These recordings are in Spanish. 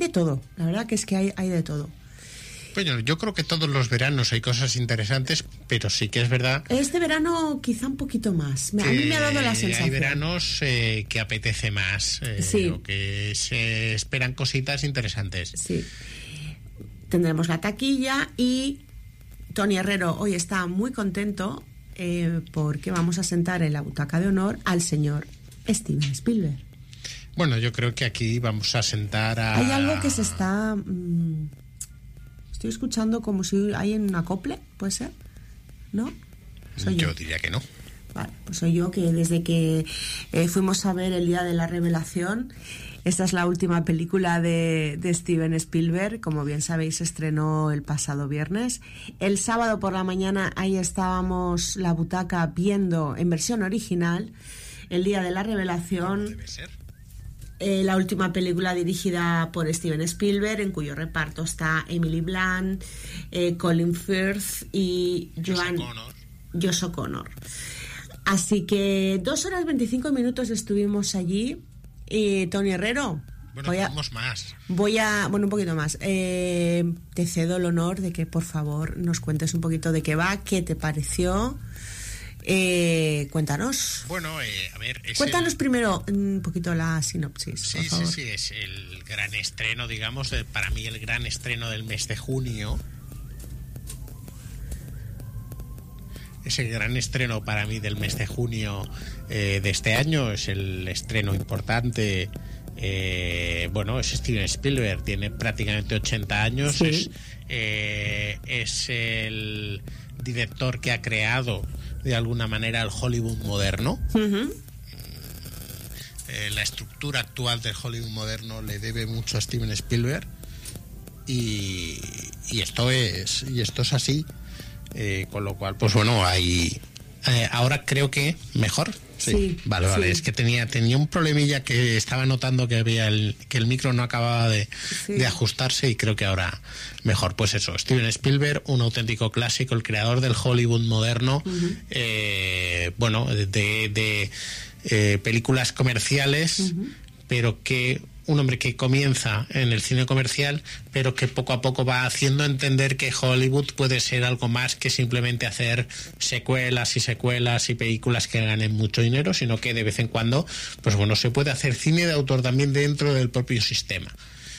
de todo. La verdad que es que hay de todo. Bueno, yo creo que todos los veranos hay cosas interesantes, pero sí que es verdad. Este verano quizá un poquito más. A mí me ha dado la sensación. Hay veranos que apetece más, sí. o que se esperan cositas interesantes. Sí. Tendremos la taquilla y Tony Herrero hoy está muy contento porque vamos a sentar en la butaca de honor al señor Steven Spielberg. Bueno, yo creo que aquí vamos a sentar a... Hay algo que se está... estoy escuchando como si hay un acople, ¿puede ser? ¿No? Yo diría que no. Vale, pues soy yo, que desde que fuimos a ver El Día de la Revelación, esta es la última película de Steven Spielberg, como bien sabéis, se estrenó el pasado viernes. El sábado por la mañana ahí estábamos la butaca viendo en versión original El Día de la Revelación. Debe ser. La última película dirigida por Steven Spielberg, en cuyo reparto está Emily Blunt, Colin Firth y Josh O'Connor. Así que 2 horas 25 minutos estuvimos allí. Y Tony Herrero, vamos más. Un poquito más. Te cedo el honor de que por favor nos cuentes un poquito de qué va, qué te pareció. Cuéntanos. Bueno, a ver... Cuéntanos primero un poquito la sinopsis. Sí, es el gran estreno, digamos, para mí el gran estreno del mes de junio. Es el gran estreno para mí del mes de junio de este año. Es el estreno importante. Es Steven Spielberg, tiene prácticamente 80 años. Sí. Es el director que ha creado de alguna manera el Hollywood moderno. Uh-huh. La estructura actual del Hollywood moderno le debe mucho a Steven Spielberg y esto es así. Con lo cual, pues bueno, hay ahora creo que mejor. Sí. Vale. Sí. Es que tenía un problemilla que estaba notando que que el micro no acababa de ajustarse, y creo que ahora mejor. Pues eso, Steven Spielberg, un auténtico clásico, el creador del Hollywood moderno. Uh-huh. De películas comerciales, uh-huh, pero que un hombre que comienza en el cine comercial, pero que poco a poco va haciendo entender que Hollywood puede ser algo más que simplemente hacer secuelas y películas que ganen mucho dinero, sino que de vez en cuando, pues bueno, se puede hacer cine de autor también dentro del propio sistema.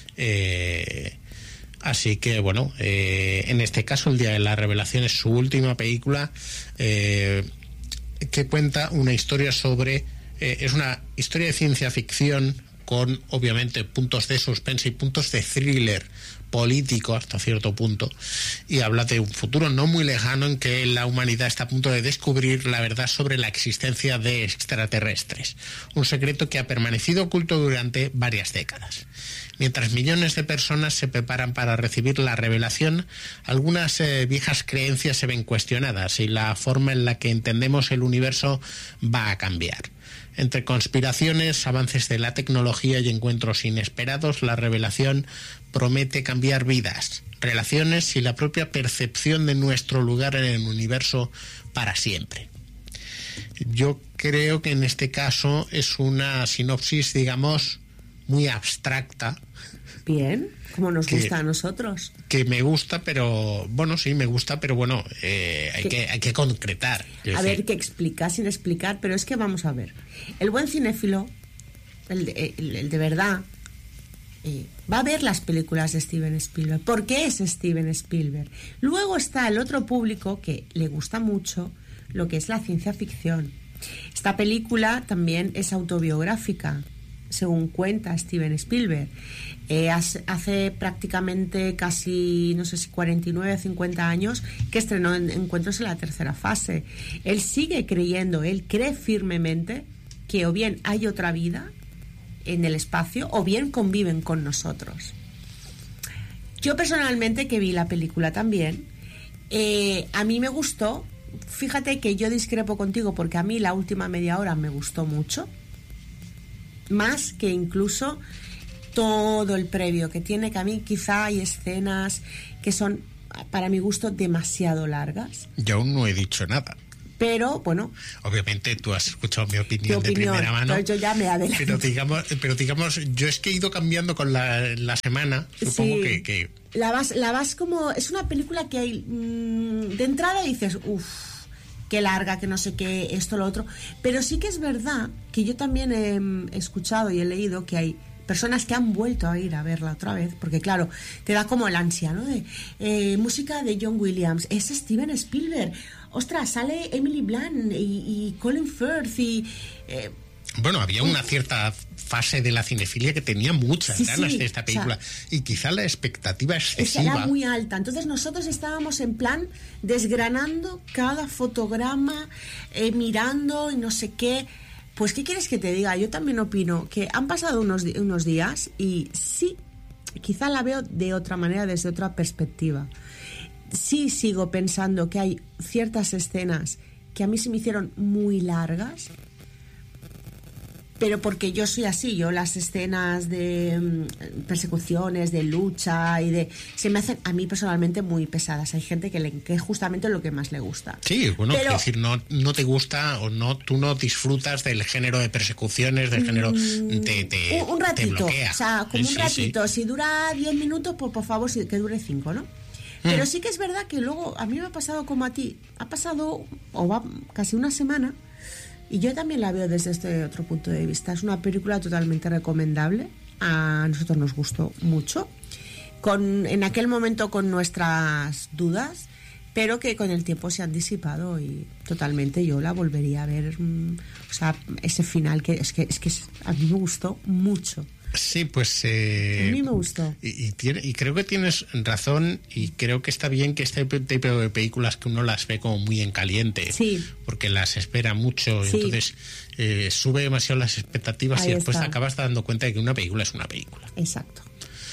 Así que bueno, en este caso El Día de la Revelación es su última película, que cuenta una historia sobre... es una historia de ciencia ficción con obviamente puntos de suspense y puntos de thriller político hasta cierto punto, y habla de un futuro no muy lejano en que la humanidad está a punto de descubrir la verdad sobre la existencia de extraterrestres, un secreto que ha permanecido oculto durante varias décadas. Mientras millones de personas se preparan para recibir la revelación, algunas viejas creencias se ven cuestionadas y la forma en la que entendemos el universo va a cambiar. Entre conspiraciones, avances de la tecnología y encuentros inesperados, la revelación promete cambiar vidas, relaciones y la propia percepción de nuestro lugar en el universo para siempre. Yo creo que en este caso es una sinopsis, digamos, muy abstracta. Bien, como nos gusta a nosotros. Que me gusta, pero bueno, sí, me gusta, pero bueno, hay que concretar. A ver, que explica sin explicar, pero es que vamos a ver. El buen cinéfilo, el de verdad, va a ver las películas de Steven Spielberg. ¿Por qué es Steven Spielberg? Luego está el otro público que le gusta mucho lo que es la ciencia ficción. Esta película también es autobiográfica, según cuenta Steven Spielberg. Hace prácticamente casi, no sé si 49 o 50 años que estrenó Encuentros en la tercera fase. Él sigue creyendo, él cree firmemente que o bien hay otra vida en el espacio o bien conviven con nosotros. Yo personalmente, que vi la película también, a mí me gustó. Fíjate que yo discrepo contigo, porque a mí la última media hora me gustó mucho, más que incluso todo el previo que tiene, que a mí quizá hay escenas que son, para mi gusto, demasiado largas. Yo aún no he dicho nada. Pero, bueno... Obviamente tú has escuchado mi opinión de primera mano. Yo ya me adelanto. Pero digamos, yo es que he ido cambiando con la semana. Supongo que... La vas como... Es una película que hay... de entrada dices, qué larga, que no sé qué, esto, lo otro. Pero sí que es verdad que yo también he escuchado y he leído que hay personas que han vuelto a ir a verla otra vez, porque claro, te da como el ansia, ¿no? De música de John Williams, es Steven Spielberg, ostras, sale Emily Blunt y Colin Firth y... Bueno, había una cierta fase de la cinefilia que tenía muchas ganas de esta película, y quizá la expectativa excesiva era muy alta. Entonces nosotros estábamos en plan desgranando cada fotograma, mirando y no sé qué. Pues, ¿qué quieres que te diga? Yo también opino que han pasado unos días y sí, quizá la veo de otra manera, desde otra perspectiva. Sí sigo pensando que hay ciertas escenas que a mí se me hicieron muy largas, pero porque yo soy así, yo las escenas de persecuciones, de lucha se me hacen a mí personalmente muy pesadas. Hay gente que es justamente lo que más le gusta. Sí, bueno, pero, es decir, no te gusta o no, tú no disfrutas del género de persecuciones, del género un ratito, te bloquea. O sea, como un ratito. Si dura 10 minutos, pues por favor, que dure 5, ¿no? Pero sí que es verdad que luego a mí me ha pasado como a ti, ha pasado o va casi una semana. Y yo también la veo desde este otro punto de vista. Es una película totalmente recomendable. A nosotros nos gustó mucho. En aquel momento con nuestras dudas, pero que con el tiempo se han disipado y totalmente yo la volvería a ver. O sea, ese final que a mí me gustó mucho. Sí, pues... a mí me gustó. Y creo que tienes razón, y creo que está bien que este tipo de películas que uno las ve como muy en caliente, porque las espera mucho, entonces sube demasiado las expectativas. Ahí y después te acabas dando cuenta de que una película es una película. Exacto.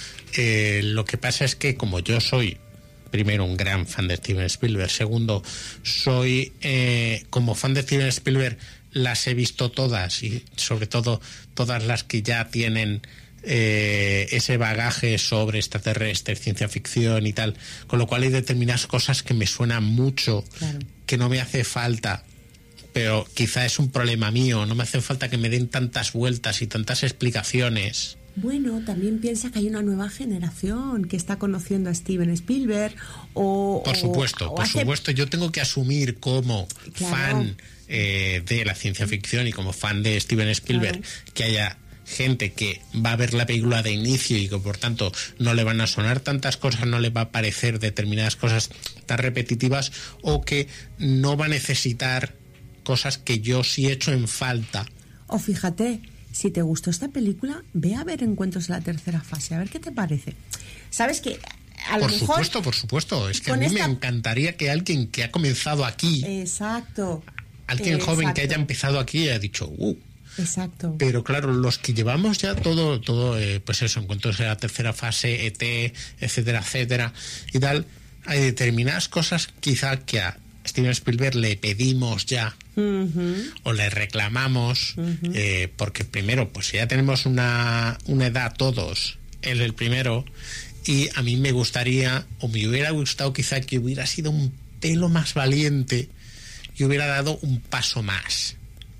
Lo que pasa es que como yo soy, primero, un gran fan de Steven Spielberg, segundo, soy como fan de Steven Spielberg, las he visto todas, y sobre todo todas las que ya tienen ese bagaje sobre extraterrestres, ciencia ficción y tal, con lo cual hay determinadas cosas que me suenan mucho, que no me hace falta, pero quizá es un problema mío, no me hace falta que me den tantas vueltas y tantas explicaciones. Bueno, también piensa que hay una nueva generación que está conociendo a Steven Spielberg Por supuesto, yo tengo que asumir como fan de la ciencia ficción y como fan de Steven Spielberg que haya gente que va a ver la película de inicio y que por tanto no le van a sonar tantas cosas, no le va a parecer determinadas cosas tan repetitivas, o que no va a necesitar cosas que yo sí he hecho en falta. O fíjate, si te gustó esta película, ve a ver Encuentros en la tercera fase, a ver qué te parece. ¿Sabes qué? Por supuesto. Es que a mí me encantaría que alguien que ha comenzado aquí... Exacto. Alguien joven que haya empezado aquí haya dicho... Exacto. Pero claro, los que llevamos ya todo pues eso, Encuentros en la tercera fase, ET, etcétera, etcétera, y tal, hay determinadas cosas quizá que a Steven Spielberg le pedimos ya, o le reclamamos, porque primero, pues ya tenemos una edad todos, él el primero, y a mí me gustaría, o me hubiera gustado quizá que hubiera sido un pelo más valiente y hubiera dado un paso más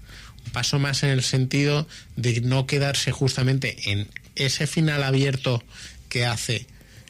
en el sentido de no quedarse justamente en ese final abierto que hace.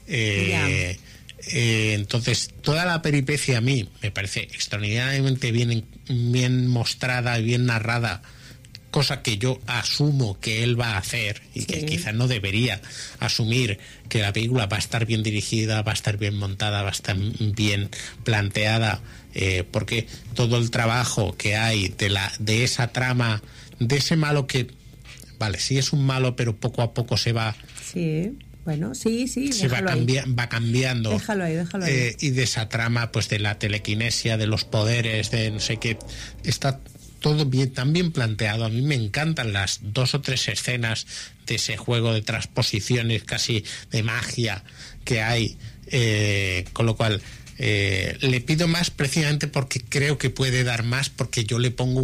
Entonces toda la peripecia a mí me parece extraordinariamente bien mostrada y bien narrada, cosa que yo asumo que él va a hacer y que quizás no debería asumir, que la película va a estar bien dirigida, va a estar bien montada, va a estar bien planteada, porque todo el trabajo que hay de esa trama, de ese malo que, vale, sí es un malo, pero poco a poco se va... Bueno, sí, se va cambiando. Déjalo ahí. Y de esa trama, pues de la telequinesia, de los poderes, de no sé qué, está todo tan bien planteado. A mí me encantan las 2 o 3 escenas de ese juego de transposiciones casi de magia que hay, con lo cual le pido más precisamente porque creo que puede dar más, porque yo le pongo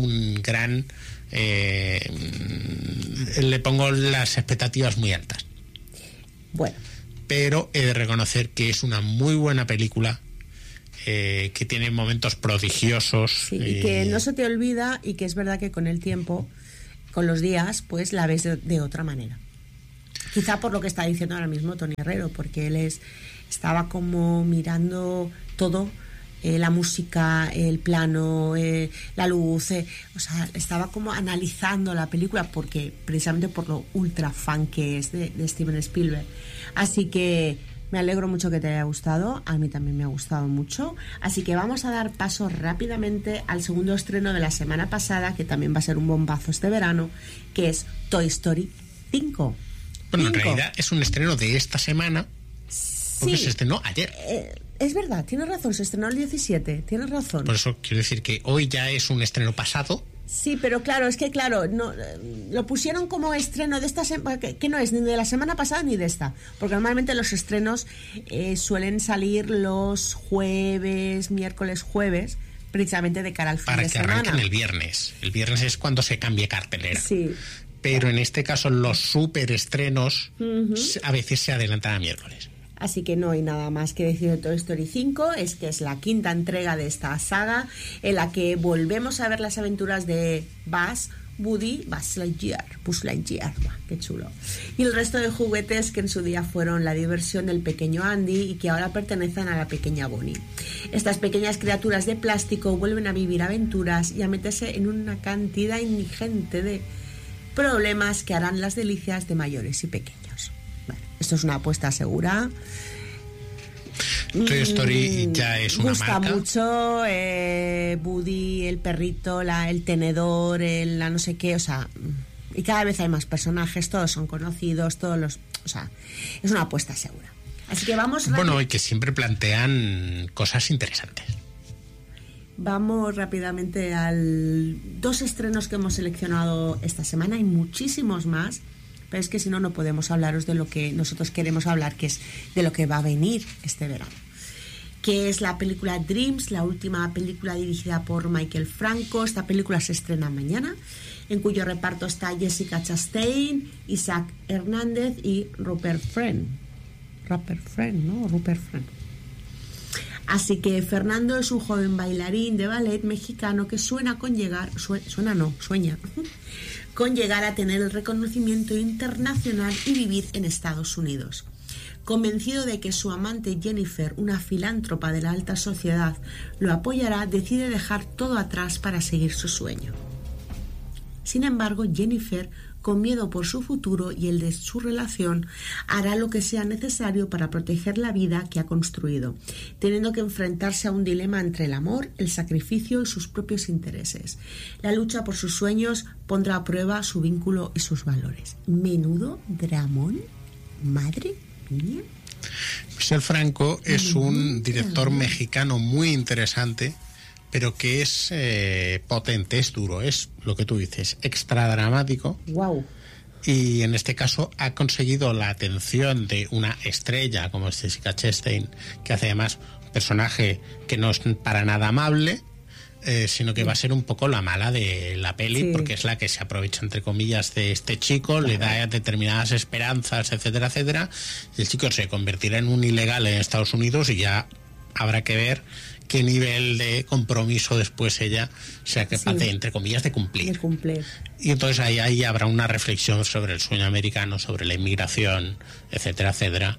le pongo las expectativas muy altas. Bueno, pero he de reconocer que es una muy buena película, que tiene momentos prodigiosos. Sí, y que no se te olvida, y que es verdad que con el tiempo, con los días, pues la ves de otra manera. Quizá por lo que está diciendo ahora mismo Tony Herrero, porque él estaba como mirando todo, la música, el plano, la luz, o sea, estaba como analizando la película, porque precisamente por lo ultra fan que es de Steven Spielberg. Así que me alegro mucho que te haya gustado, a mí también me ha gustado mucho. Así que vamos a dar paso rápidamente al segundo estreno de la semana pasada, que también va a ser un bombazo este verano, que es Toy Story 5. Bueno, en realidad es un estreno de esta semana, porque se estrenó ayer. Es verdad, tienes razón, se estrenó el 17, tienes razón. Por eso quiero decir que hoy ya es un estreno pasado. Sí, pero claro, es que no, lo pusieron como estreno de esta semana, que no es ni de la semana pasada ni de esta, porque normalmente los estrenos suelen salir los jueves, miércoles, jueves, precisamente de cara al fin de semana. Para que arranquen el viernes. El viernes es cuando se cambie cartelera. Sí. Pero en este caso los superestrenos a veces se adelantan a miércoles. Así que no hay nada más que decir de Toy Story 5, es que es la quinta entrega de esta saga, en la que volvemos a ver las aventuras de Buzz Lightyear, qué chulo. Y el resto de juguetes que en su día fueron la diversión del pequeño Andy y que ahora pertenecen a la pequeña Bonnie. Estas pequeñas criaturas de plástico vuelven a vivir aventuras y a meterse en una cantidad ingente de problemas que harán las delicias de mayores y pequeños. Bueno, esto es una apuesta segura. Toy Story ya es una gusta marca. Mucho Woody, el perrito, el tenedor, la no sé qué, o sea, y cada vez hay más personajes, todos son conocidos, o sea, es una apuesta segura. Así que vamos bueno, y que siempre plantean cosas interesantes. Vamos rápidamente al 2 estrenos que hemos seleccionado esta semana. Hay muchísimos más, pero es que si no, no podemos hablaros de lo que nosotros queremos hablar, que es de lo que va a venir este verano, que es la película Dreams, la última película dirigida por Michael Franco. Esta película se estrena mañana, en cuyo reparto está Jessica Chastain, Isaac Hernández y Rupert Friend. Así que Fernando es un joven bailarín de ballet mexicano que sueña con llegar a tener el reconocimiento internacional y vivir en Estados Unidos. Convencido de que su amante Jennifer, una filántropa de la alta sociedad, lo apoyará, decide dejar todo atrás para seguir su sueño. Sin embargo, Jennifer, con miedo por su futuro y el de su relación, hará lo que sea necesario para proteger la vida que ha construido, teniendo que enfrentarse a un dilema entre el amor, el sacrificio y sus propios intereses. La lucha por sus sueños pondrá a prueba su vínculo y sus valores. Menudo dramón, madre mía. Michel Franco es un director mexicano muy interesante, pero que es potente, es duro, es lo que tú dices, extra dramático. Wow. Y en este caso ha conseguido la atención de una estrella como es Jessica Chastain, que hace además un personaje que no es para nada amable, sino que va a ser un poco la mala de la peli, sí, porque es la que se aprovecha, entre comillas, de este chico, claro, le da determinadas esperanzas, etcétera, etcétera. Y el chico se convertirá en un ilegal en Estados Unidos y ya habrá que ver qué nivel de compromiso después ella sea capaz de, entre comillas, de cumplir. Y entonces ahí habrá una reflexión sobre el sueño americano, sobre la inmigración, etcétera, etcétera,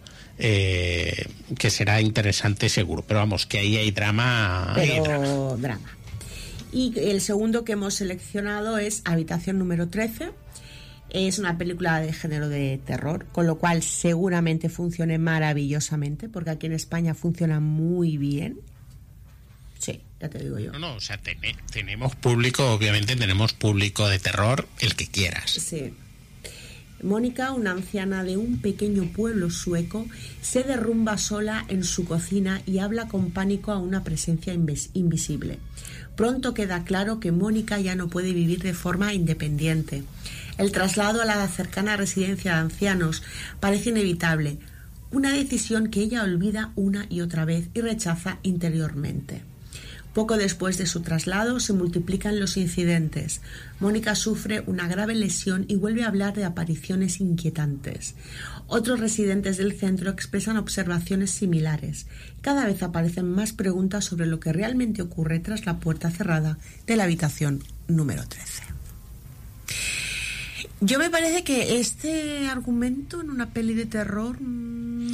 que será interesante seguro. Pero vamos, que ahí hay drama. Drama. Y el segundo que hemos seleccionado es Habitación número 13. Es una película de género de terror, con lo cual seguramente funcione maravillosamente, porque aquí en España funciona muy bien. Sí, ya te digo yo. No, o sea, tenemos público, obviamente tenemos público de terror, el que quieras. Sí. Mónica, una anciana de un pequeño pueblo sueco, se derrumba sola en su cocina y habla con pánico a una presencia invisible. Pronto queda claro que Mónica ya no puede vivir de forma independiente. El traslado a la cercana residencia de ancianos parece inevitable, una decisión que ella olvida una y otra vez y rechaza interiormente. Poco después de su traslado se multiplican los incidentes. Mónica sufre una grave lesión y vuelve a hablar de apariciones inquietantes. Otros residentes del centro expresan observaciones similares. Cada vez aparecen más preguntas sobre lo que realmente ocurre tras la puerta cerrada de la habitación número 13. Yo me parece que este argumento en una peli de terror